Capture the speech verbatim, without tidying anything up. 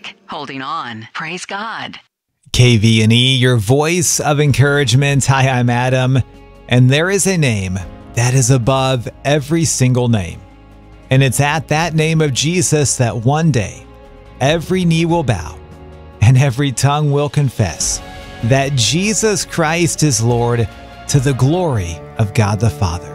stick, holding on. Praise God. K V N E, your voice of encouragement. Hi, I'm Adam, and there is a name that is above every single name. And it's at that name of Jesus that one day every knee will bow and every tongue will confess that Jesus Christ is Lord, to the glory of God the Father.